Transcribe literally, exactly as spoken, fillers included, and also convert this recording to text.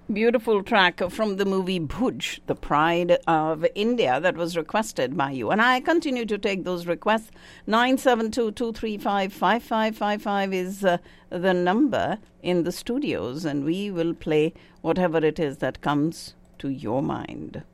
Beautiful track from the movie Bhuj, The Pride of India, that was requested by you. And I continue to take those requests. nine seven two, two three five, five five five five is uh, the number in the studios, and we will play whatever it is that comes to your mind.